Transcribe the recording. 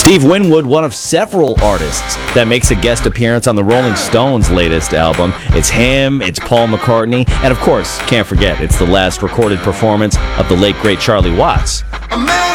Steve Winwood, one of several artists that makes a guest appearance on the Rolling Stones' latest album. It's him, it's Paul McCartney, and of course, can't forget, it's the last recorded performance of the late, great Charlie Watts.